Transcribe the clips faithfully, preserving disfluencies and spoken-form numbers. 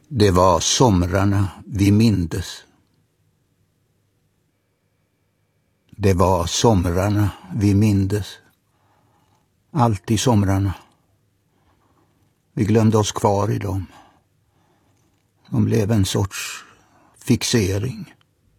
Det var somrarna vi mindes. Det var somrarna vi mindes. Alltid somrarna. Vi glömde oss kvar i dem. De blev en sorts fixering.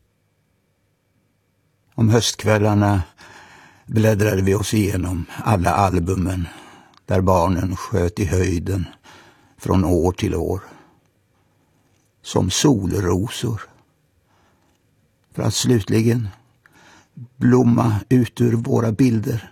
Om höstkvällarna bläddrade vi oss igenom alla albumen där barnen sköt i höjden från år till år. Som solrosor. För att slutligen blomma ut ur våra bilder.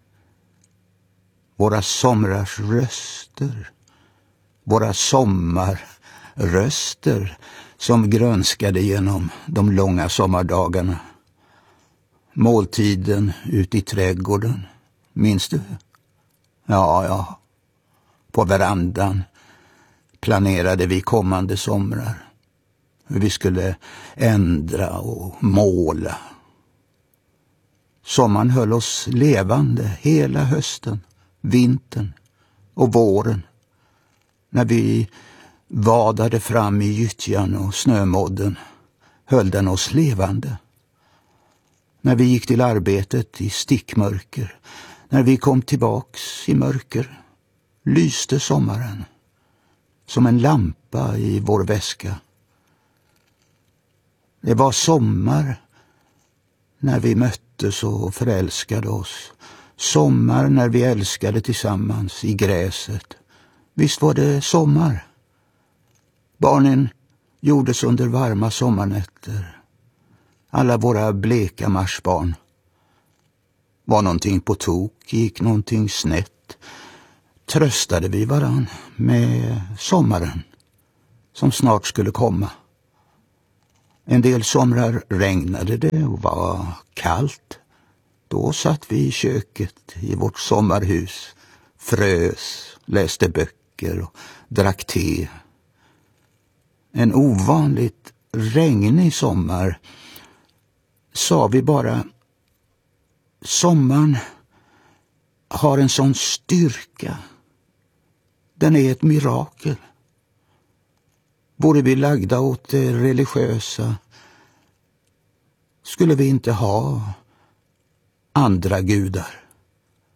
Våra somrars röster. Våra sommarröster som grönskade genom de långa sommardagarna. Måltiden ute i trädgården. Minns du? Ja, ja. På verandan planerade vi kommande somrar. Hur vi skulle ändra och måla. Sommaren höll oss levande hela hösten, vintern och våren. När vi vadade fram i gyttjan och snömodden höll den oss levande. När vi gick till arbetet i stickmörker, när vi kom tillbaks i mörker, lyste sommaren som en lampa i vår väska. Det var sommar när vi möttes och förälskade oss. Sommar när vi älskade tillsammans i gräset. Visst var det sommar. Barnen gjordes under varma sommarnätter. Alla våra bleka marsbarn. Var någonting på tok, gick någonting snett. Tröstade vi varann med sommaren som snart skulle komma. En del somrar regnade det och var kallt. Då satt vi i köket i vårt sommarhus, frös, läste böcker och drack te. En ovanligt regnig sommar sa vi bara, sommaren har en sån styrka. Den är ett mirakel. Vore vi lagda åt det religiösa skulle vi inte ha andra gudar.